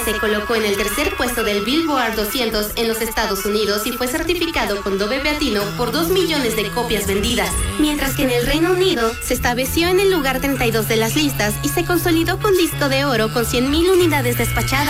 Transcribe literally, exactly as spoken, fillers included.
se colocó en el tercer puesto del Billboard doscientos en los Estados Unidos y fue certificado con doble platino por dos millones de copias vendidas, mientras que en el Reino Unido se estableció en el lugar treinta y dos de las listas y se consolidó con disco de oro con cien mil unidades despachadas.